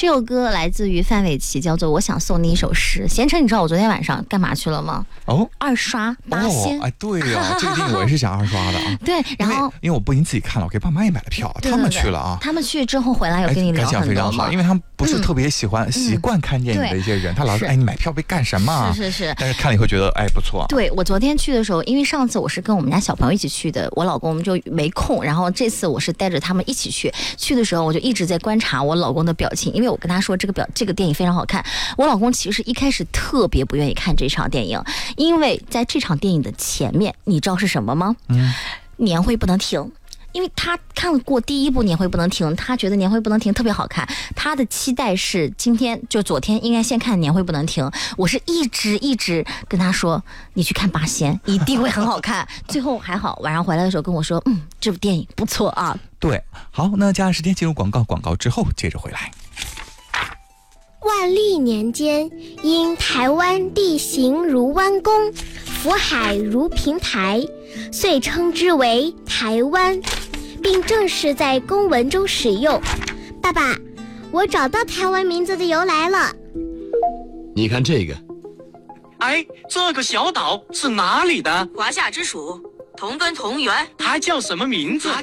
这首歌来自于范玮琪，叫做《我想送你一首诗》。贤成，你知道我昨天晚上干嘛去了吗？二刷八仙。 哎，对呀，这个电影我也是想二刷的啊。 对，然后因为我不仅自己看了，我给爸妈也买了票，他们去了啊。 他们去之后回来有跟你聊很多吗？ 因为他们不是特别习惯看电影的一些人，他老说哎，你买票被干什么？ 是。 但是看了以后觉得哎不错。 对，我昨天去的时候，因为上次我是跟我们家小朋友一起去的，我老公就没空，然后这次我是带着他们一起去。去的时候我就一直在观察我老公的表情，因为我跟他说这个电影非常好看。我老公其实一开始特别不愿意看这场电影，因为在这场电影的前面，你知道是什么吗？年会不能停。因为他看过第一部年会不能停，他觉得年会不能停特别好看，他的期待是昨天应该先看年会不能停。我是一直跟他说你去看八仙一定会很好看。最后还好晚上回来的时候跟我说这部电影不错啊。 对，好，那接下来时间进入广告之后接着回来。 万历年间，因台湾地形如弯弓，福海如平台，遂称之为台湾，并正式在公文中使用。爸爸，我找到台湾名字的由来了。 你看这个， 哎，这个小岛是哪里的？ 华夏之属，同根同源。 它叫什么名字？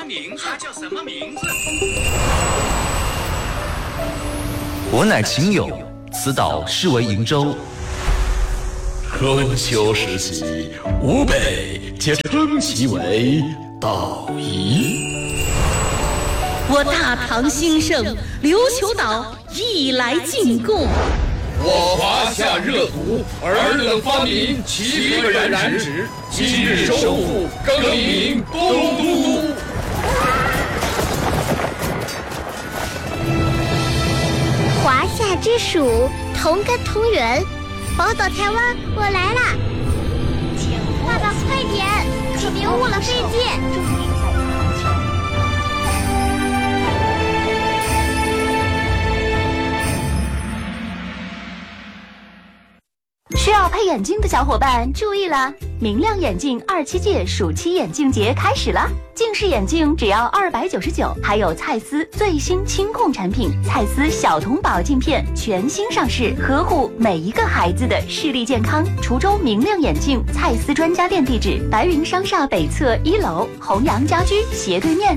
我乃秦友，此岛是为瀛洲。 春秋时期，吴北皆称其为岛夷。 我大唐兴盛，琉球岛亦来进贡。 我华夏热土，尔等发明齐可染指，今日收复，更名东都。 华夏之属，同根同源，宝岛台湾，我来啦！爸爸，快点，可别误了飞机。 需要配眼镜的小伙伴注意了，明亮眼镜27届暑期眼镜节开始了，近视眼镜只要299，还有蔡司最新清控产品蔡司小童宝镜片全新上市，呵护每一个孩子的视力健康。滁州明亮眼镜蔡司专家店地址：白云商厦北侧1楼，弘阳家居斜对面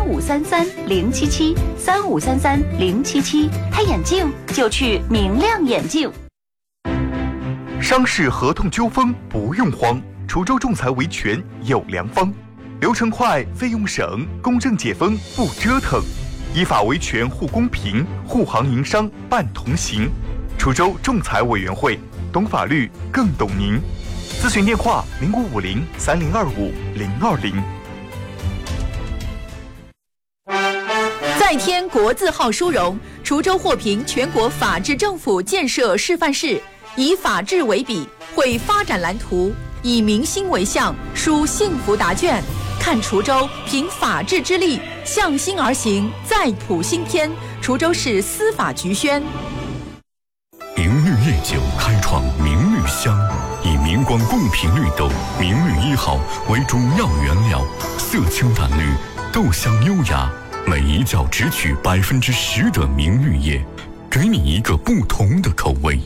，3533-077，3533-077，配眼镜就去明亮眼镜。 商事合同纠纷不用慌，滁州仲裁维权有良方，流程快，费用省，公正解纷不折腾，依法维权护公平，护行营商办同行。滁州仲裁委员会，懂法律更懂您。咨询电话05503025-020。 再添国字号殊荣，滁州获评全国法治政府建设示范市。以法治为笔，绘发展蓝图；以民心为象，书幸福答卷。看滁州凭法治之力，向心而行，再谱新篇。滁州市司法局宣。 明绿夜酒开创明绿香，以明光贡品绿豆明绿1号为主要原料，色清淡绿，豆香优雅，每一角只取10%的明绿叶，给你一个不同的口味。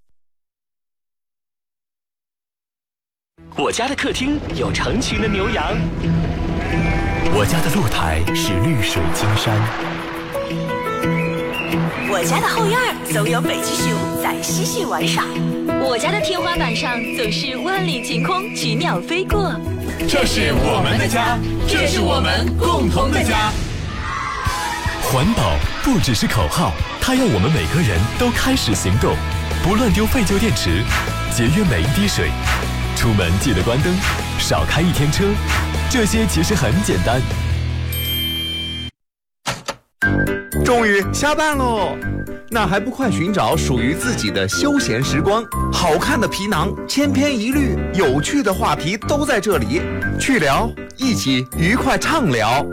我家的客厅有成群的牛羊， 我家的露台是绿水青山， 我家的后院总有北极熊在嬉戏玩耍，我家的天花板上总是万里晴空，菊鸟飞过。 这是我们的家，这是我们共同的家。 环保不只是口号，它要我们每个人都开始行动，不乱丢废旧电池，节约每一滴水。出门记得关灯，少开1天车，这些其实很简单。 终于下班喽，那还不快寻找属于自己的休闲时光？好看的皮囊千篇一律，有趣的话题都在这里，去聊，一起愉快畅聊。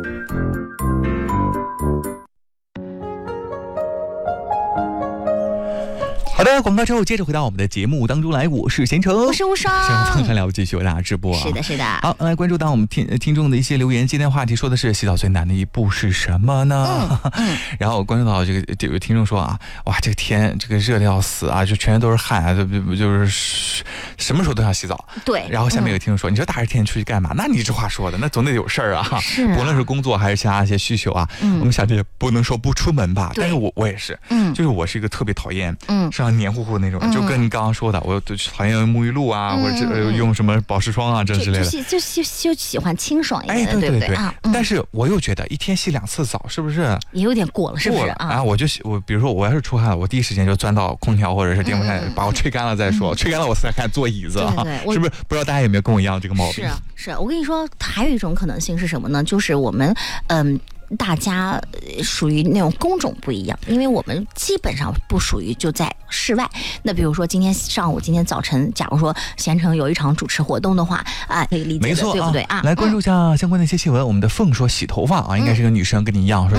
好的，广告之后接着回到我们的节目当中来，我是贤成， 我是无双， 畅谈聊继续为大家直播啊。 是的，是的。 好，来关注到我们听众的一些留言。今天话题说的是洗澡最难的一步是什么呢？然后我关注到这个听众说啊，哇，这个天这个热的要死啊，就全身都是汗啊，就是什么时候都想洗澡。 对。 然后下面有个听众说，你说大热天出去干嘛？那你这话说的，那总得有事儿啊。 是啊。 不论是工作还是其他一些需求啊，我们夏天也不能说不出门吧。但是我也是，就是我是一个特别讨厌身上黏糊糊的那种，就跟你刚刚说的，我讨厌沐浴露啊，或者用什么保湿霜啊这之类的， 就喜欢清爽一点的， 对不对啊？ 但是我又觉得一天洗2次澡是不是也有点过了，是不是啊？ 我比如说我要是出汗了，我第一时间就钻到空调或者是电风扇，把我吹干了再说，吹干了我才开始坐椅子啊，是不是？不知道大家有没有跟我一样这个毛病？ 是，我跟你说，还有一种可能性是什么呢？就是我们大家属于那种工种不一样，因为我们基本上不属于就在室外。那比如说今天早晨，假如说贤成有一场主持活动的话，可以理解的， 没错， 对不对啊？ 来关注一下相关的一些新闻。我们的凤说洗头发啊，应该是个女生，跟你一样说